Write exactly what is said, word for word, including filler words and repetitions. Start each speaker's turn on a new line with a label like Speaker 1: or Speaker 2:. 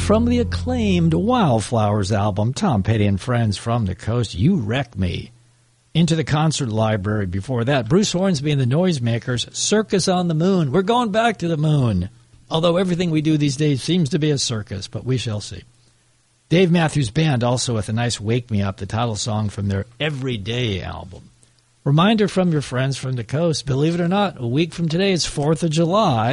Speaker 1: from the acclaimed Wildflowers album, Tom Petty and Friends from the Coast, You Wreck Me. Into the Concert Library before that, Bruce Hornsby and the Noisemakers, Circus on the Moon. We're going back to the moon. Although everything we do these days seems to be a circus, but we shall see. Dave Matthews Band also with a nice Wake Me Up, the title song from their Everyday album. Reminder from your friends from the coast, believe it or not, a week from today is fourth of July.